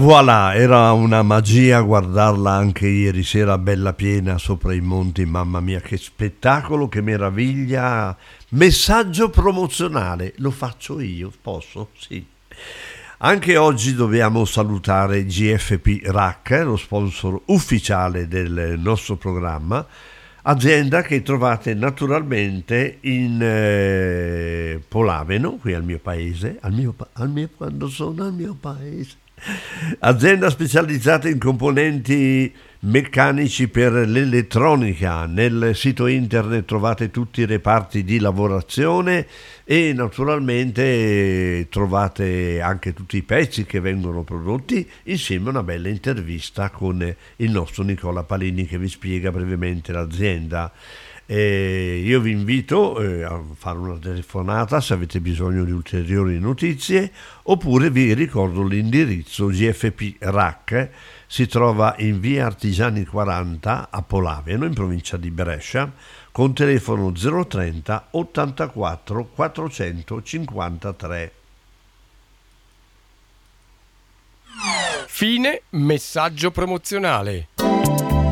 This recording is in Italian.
Voilà, era una magia guardarla anche ieri sera bella piena sopra i monti, mamma mia che spettacolo, che meraviglia. Messaggio promozionale, lo faccio io, posso? Sì. Anche oggi dobbiamo salutare GFP RAC, lo sponsor ufficiale del nostro programma, azienda che trovate naturalmente in Polaveno, qui al mio paese, quando sono al mio paese. Azienda specializzata in componenti meccanici per l'elettronica. Nel sito internet trovate tutti i reparti di lavorazione e naturalmente trovate anche tutti i pezzi che vengono prodotti insieme a una bella intervista con il nostro Nicola Palini che vi spiega brevemente l'azienda. Io vi invito a fare una telefonata se avete bisogno di ulteriori notizie, oppure vi ricordo l'indirizzo GFP RAC, si trova in via Artigiani 40 a Polaveno in provincia di Brescia con telefono 030 84 453. Fine messaggio promozionale.